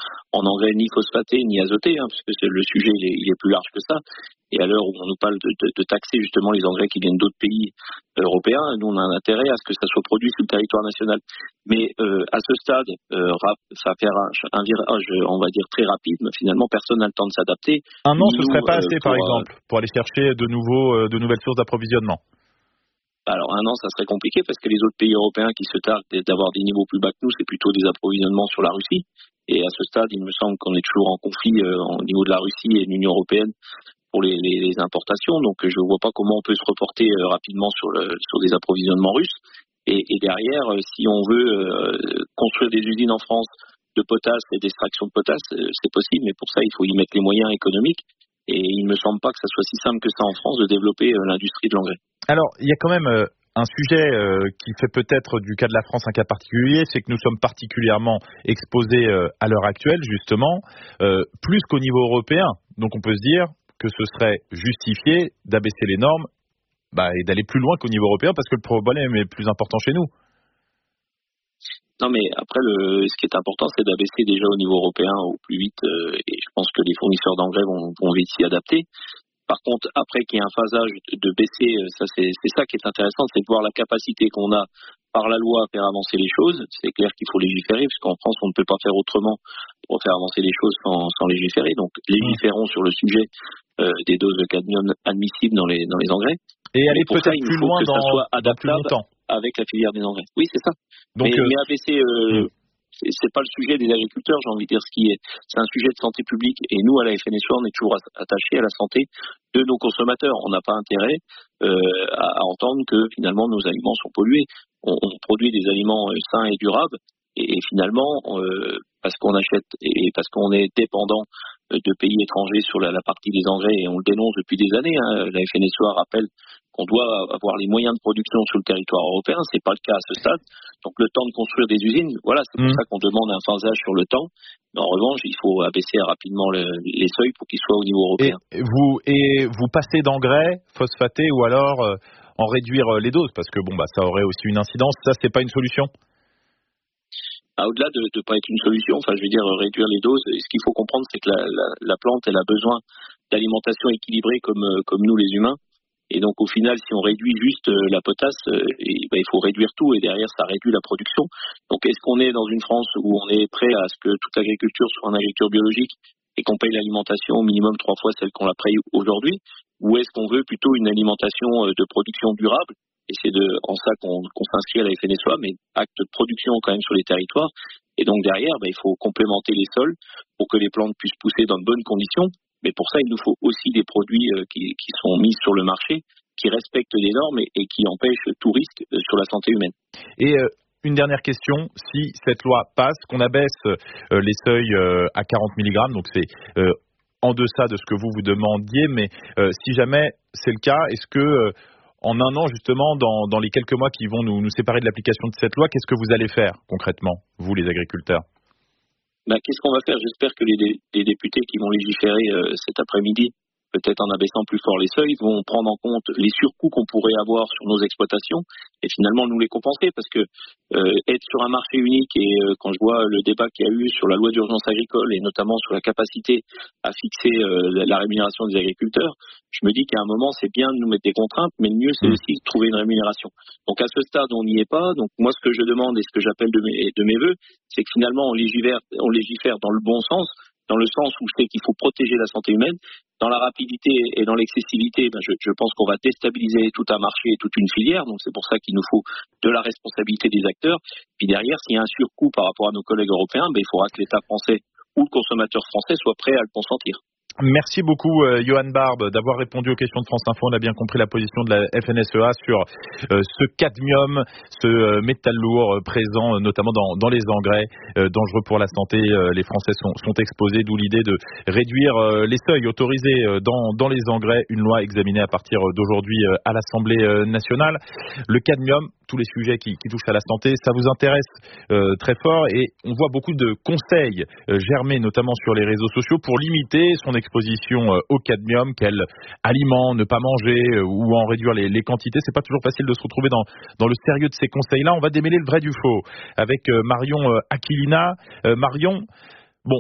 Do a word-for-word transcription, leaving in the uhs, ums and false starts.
en engrais ni phosphatés ni azotés, hein, puisque c'est, le sujet il est, il est plus large que ça. Et à l'heure où on nous parle de, de, de taxer justement les engrais qui viennent d'autres pays européens, nous on a un intérêt à ce que ça soit produit sur le territoire national. Mais euh, à ce stade, euh, ça va faire un, un virage, on va dire très rapide, mais finalement personne n'a le temps de s'adapter. Un an, ce nous, serait pas assez, euh, pour, par exemple, pour aller chercher de nouveaux, euh, de nouvelles sources d'approvisionnement. Alors un an, ça serait compliqué parce que les autres pays européens qui se tardent d'avoir des niveaux plus bas que nous, c'est plutôt des approvisionnements sur la Russie. Et à ce stade, il me semble qu'on est toujours en conflit euh, au niveau de la Russie et de l'Union européenne pour les, les, les importations. Donc je ne vois pas comment on peut se reporter euh, rapidement sur, le, sur des approvisionnements russes. Et, et derrière, euh, si on veut euh, construire des usines en France de potasse et d'extraction de potasse, euh, c'est possible, mais pour ça, il faut y mettre les moyens économiques. Et il ne me semble pas que ça soit si simple que ça en France de développer euh, l'industrie de l'engrais. Alors, il y a quand même euh, un sujet euh, qui fait peut-être du cas de la France un cas particulier, c'est que nous sommes particulièrement exposés euh, à l'heure actuelle, justement, euh, plus qu'au niveau européen. Donc on peut se dire que ce serait justifié d'abaisser les normes bah, et d'aller plus loin qu'au niveau européen parce que le problème est plus important chez nous. Non, mais après, le, ce qui est important, c'est d'abaisser déjà au niveau européen au plus vite. Euh, et je pense que les fournisseurs d'engrais vont, vont vite s'y adapter. Par contre, après qu'il y ait un phasage de, de baisser, ça c'est, c'est ça qui est intéressant, c'est de voir la capacité qu'on a par la loi à faire avancer les choses. C'est clair qu'il faut légiférer, puisqu'en France, on ne peut pas faire autrement pour faire avancer les choses sans, sans légiférer. Donc, légiférons sur le sujet euh, des doses de cadmium admissibles dans les, dans les engrais. Et aller peut-être ça, il plus faut loin que dans, ça soit dans plus adaptable longtemps. Avec la filière des engrais. Oui, c'est ça. Donc, mais, euh, mais abaisser... Euh, mmh. C'est, c'est pas le sujet des agriculteurs, j'ai envie de dire ce qui est, c'est un sujet de santé publique et nous à la F N S E A on est toujours attachés à la santé de nos consommateurs. On n'a pas intérêt euh, à, à entendre que finalement nos aliments sont pollués. On, on produit des aliments euh, sains et durables et, et finalement euh, parce qu'on achète et parce qu'on est dépendant de pays étrangers sur la, la partie des engrais et on le dénonce depuis des années. Hein. La F N S E A rappelle qu'on doit avoir les moyens de production sur le territoire européen. C'est pas le cas à ce stade. Donc le temps de construire des usines, voilà, c'est pour mmh. ça qu'on demande un phasage sur le temps. Mais en revanche, il faut abaisser rapidement le, les seuils pour qu'ils soient au niveau européen. Et vous, et vous passez d'engrais phosphatés ou alors euh, en réduire les doses parce que bon bah ça aurait aussi une incidence. Ça c'est pas une solution. Ah, au-delà de ne pas être une solution, enfin je veux dire réduire les doses. Ce qu'il faut comprendre, c'est que la, la, la plante elle a besoin d'alimentation équilibrée comme comme nous les humains. Et donc au final, si on réduit juste euh, la potasse, euh, et, ben, il faut réduire tout et derrière ça réduit la production. Donc est-ce qu'on est dans une France où on est prêt à ce que toute agriculture soit en agriculture biologique et qu'on paye l'alimentation au minimum trois fois celle qu'on la paye aujourd'hui, ou est-ce qu'on veut plutôt une alimentation euh, de production durable? Et c'est de, en ça qu'on, qu'on s'inscrit à la F N S E A, mais acte de production quand même sur les territoires. Et donc derrière, ben, il faut complémenter les sols pour que les plantes puissent pousser dans de bonnes conditions. Mais pour ça, il nous faut aussi des produits euh, qui, qui sont mis sur le marché, qui respectent les normes et, et qui empêchent tout risque euh, sur la santé humaine. Et euh, une dernière question, si cette loi passe, qu'on abaisse euh, les seuils euh, à quarante milligrammes, donc c'est euh, en deçà de ce que vous vous demandiez, mais euh, si jamais c'est le cas, est-ce que euh, en un an justement, dans, dans les quelques mois qui vont nous, nous séparer de l'application de cette loi, qu'est-ce que vous allez faire concrètement, vous les agriculteurs ? Ben, qu'est-ce qu'on va faire? J'espère que les, les députés qui vont légiférer euh, cet après-midi, peut-être en abaissant plus fort les seuils, vont prendre en compte les surcoûts qu'on pourrait avoir sur nos exploitations et finalement nous les compenser parce que euh, être sur un marché unique et euh, quand je vois le débat qu'il y a eu sur la loi d'urgence agricole et notamment sur la capacité à fixer euh, la rémunération des agriculteurs, je me dis qu'à un moment c'est bien de nous mettre des contraintes, mais le mieux c'est aussi de trouver une rémunération. Donc à ce stade on n'y est pas. Donc moi ce que je demande et ce que j'appelle de mes, de mes vœux, c'est que finalement on légifère, on légifère dans le bon sens, dans le sens où je sais qu'il faut protéger la santé humaine. Dans la rapidité et dans l'excessivité, ben je, je pense qu'on va déstabiliser tout un marché et toute une filière. Donc c'est pour ça qu'il nous faut de la responsabilité des acteurs. Puis derrière, s'il y a un surcoût par rapport à nos collègues européens, ben il faudra que l'État français ou le consommateur français soit prêt à le consentir. Merci beaucoup euh, Johan Barbe d'avoir répondu aux questions de France Info. On a bien compris la position de la F N S E A sur euh, ce cadmium, ce euh, métal lourd euh, présent euh, notamment dans, dans les engrais euh, dangereux pour la santé. Euh, les Français sont, sont exposés, d'où l'idée de réduire euh, les seuils autorisés euh, dans, dans les engrais. Une loi examinée à partir d'aujourd'hui euh, à l'Assemblée euh, nationale. Le cadmium, tous les sujets qui, qui touchent à la santé, ça vous intéresse euh, très fort et on voit beaucoup de conseils euh, germer notamment sur les réseaux sociaux pour limiter son exposition euh, au cadmium, quel aliment ne pas manger euh, ou en réduire les, les quantités. C'est pas toujours facile de se retrouver dans, dans le sérieux de ces conseils-là. On va démêler le vrai du faux avec euh, Marion euh, Aquilina. Euh, Marion,